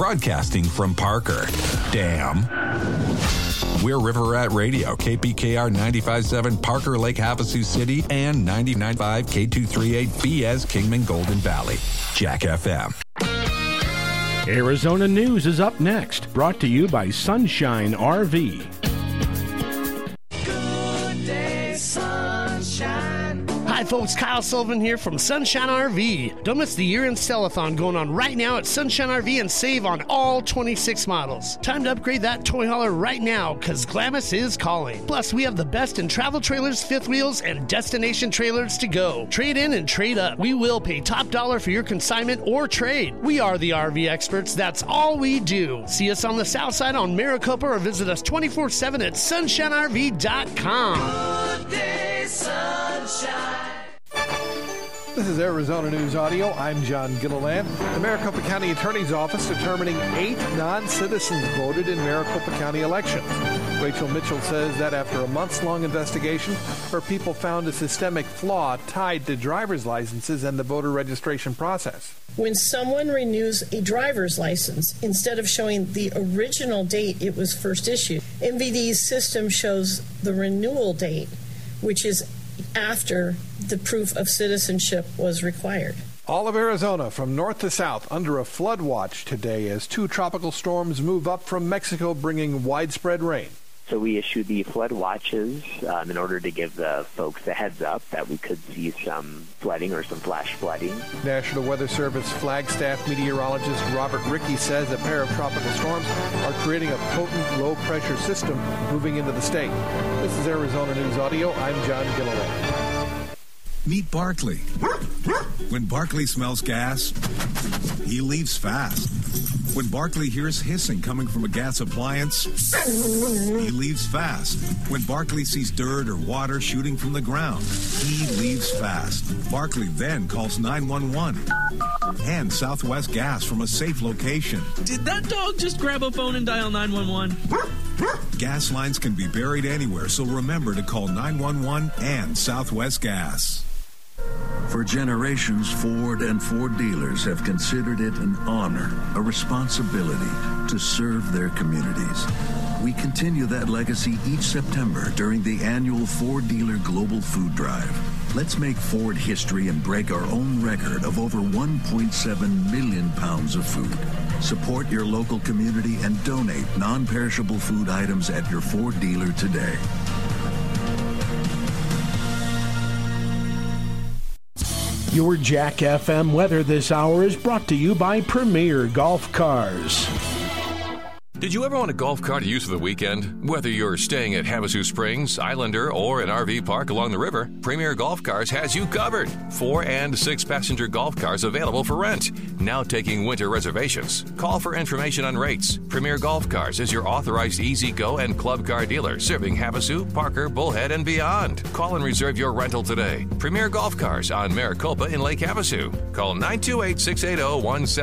broadcasting from Parker. Damn. We're River Rat Radio, KPKR 95.7 Parker Lake Havasu City and 99.5 K238 BS Kingman Golden Valley. Jack FM. Arizona News is up next, brought to you by Sunshine RV. Good day, sunshine. Hi folks, Kyle Sullivan here from Sunshine RV. Don't miss the year-end sell-a-thon going on right now at Sunshine RV and save on all 26 models. Time to upgrade that toy hauler right now, because Glamis is calling. Plus, we have the best in travel trailers, fifth wheels, and destination trailers to go. Trade in and trade up. We will pay top dollar for your consignment or trade. We are the RV experts. That's all we do. See us on the south side on Maricopa or visit us 24/7 at sunshinerv.com. Good day, sunshine. This is Arizona News Audio. I'm John Gilliland. The Maricopa County Attorney's Office determining 8 non-citizens voted in Maricopa County elections. Rachel Mitchell says that after a months-long investigation, her people found a systemic flaw tied to driver's licenses and the voter registration process. When someone renews a driver's license, instead of showing the original date it was first issued, MVD's system shows the renewal date, which is after the proof of citizenship was required. All of Arizona from north to south under a flood watch today as 2 tropical storms move up from Mexico, bringing widespread rain. So we issued the flood watches in order to give the folks a heads up that we could see some flooding or some flash flooding. National Weather Service Flagstaff meteorologist Robert Rickey says a pair of tropical storms are creating a potent low-pressure system moving into the state. This is Arizona News Audio. I'm John Gilliland. Meet Barkley. When Barkley smells gas, he leaves fast. When Barkley hears hissing coming from a gas appliance, he leaves fast. When Barkley sees dirt or water shooting from the ground, he leaves fast. Barkley then calls 911 and Southwest Gas from a safe location. Did that dog just grab a phone and dial 911? Gas lines can be buried anywhere, so remember to call 911 and Southwest Gas. For generations, Ford and Ford dealers have considered it an honor, a responsibility to serve their communities. We continue that legacy each September during the annual Ford Dealer Global Food Drive. Let's make Ford history and break our own record of over 1.7 million pounds of food. Support your local community and donate non-perishable food items at your Ford dealer today. Your Jack FM weather this hour is brought to you by Premier Golf Cars. Did you ever want a golf car to use for the weekend? Whether you're staying at Havasu Springs, Islander, or an RV park along the river, Premier Golf Cars has you covered. 4 and 6 passenger golf cars available for rent. Now taking winter reservations. Call for information on rates. Premier Golf Cars is your authorized E-Z-Go and club car dealer serving Havasu, Parker, Bullhead, and beyond. Call and reserve your rental today. Premier Golf Cars on Maricopa in Lake Havasu. Call 928-680-17.